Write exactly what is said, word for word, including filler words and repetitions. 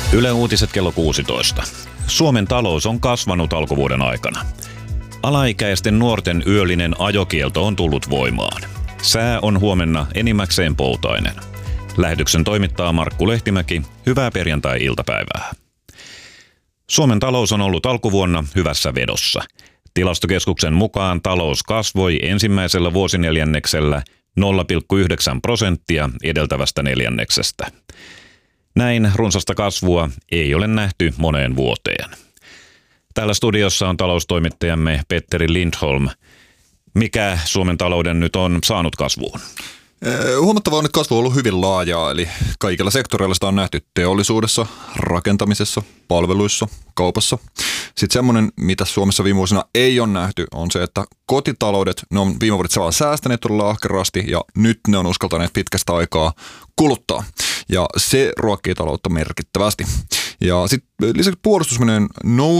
Yle Uutiset kello kuusitoista. Suomen talous on kasvanut alkuvuoden aikana. Alaikäisten nuorten yöllinen ajokielto on tullut voimaan. Sää on huomenna enimmäkseen poutainen. Lähetyksen toimittaa Markku Lehtimäki. Hyvää perjantai-iltapäivää. Suomen talous on ollut alkuvuonna hyvässä vedossa. Tilastokeskuksen mukaan talous kasvoi ensimmäisellä vuosineljänneksellä nolla pilkku yhdeksän prosenttia edeltävästä neljänneksestä. Näin runsasta kasvua ei ole nähty moneen vuoteen. Täällä studiossa on taloustoimittajamme Petteri Lindholm. Mikä Suomen talouden nyt on saanut kasvuun? Huomattavaa on, että kasvu on ollut hyvin laajaa, eli kaikilla sektoreilla sitä on nähty teollisuudessa, rakentamisessa, palveluissa, kaupassa. Sitten semmoinen, mitä Suomessa viime vuosina ei ole nähty, on se, että kotitaloudet, ne on viime vuodet vaan säästäneet todella ahkerasti ja nyt ne on uskaltaneet pitkästä aikaa kuluttaa. Ja se ruokkii taloutta merkittävästi. Ja sitten lisäksi puolustusmenojen nousu